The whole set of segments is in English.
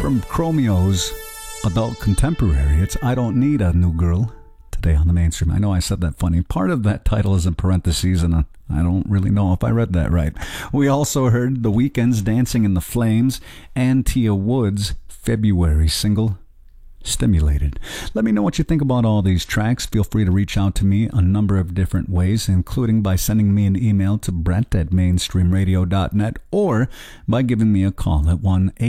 from Chromeo's adult contemporary. It's I Don't Need a New Girl today on the mainstream. I know I said that funny. Part of that title is in parentheses, and I don't really know if I read that right. We also heard The Weeknd's Dancing in the Flames and Tia Wood's February single, Stimulated. Let me know what you think about all these tracks. Feel free to reach out to me a number of different ways, including by sending me an email to brett@mainstreamradio.net or by giving me a call at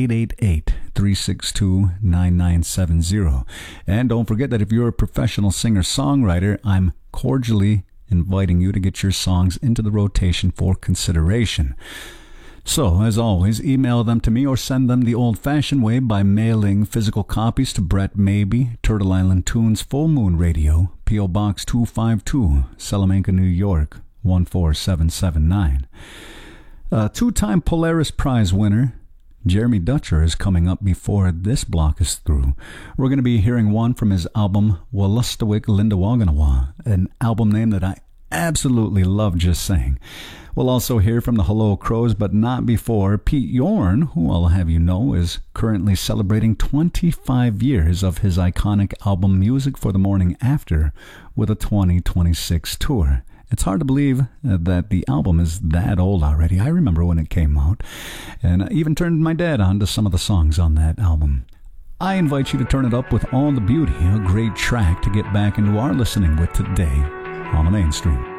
1-888-362-9970. And don't forget that if you're a professional singer-songwriter, I'm cordially inviting you to get your songs into the rotation for consideration. So, as always, email them to me or send them the old-fashioned way by mailing physical copies to Brett Maybe, Turtle Island Tunes, Full Moon Radio, P.O. Box 252, Salamanca, New York, 14779. Two-time Polaris Prize winner Jeremy Dutcher is coming up before this block is through. We're going to be hearing one from his album Wolastoqiyik Lindawaganawa, an album name that I absolutely love just saying. We'll also hear from the Hello Crows, but not before Pete Yorn, who I'll have you know is currently celebrating 25 years of his iconic album Music for the Morning After with a 2026 tour. It's hard to believe that the album is that old already. I remember when it came out, and I even turned my dad on to some of the songs on that album. I invite you to turn it up with All the Beauty, a great track to get back into our listening with today on the mainstream.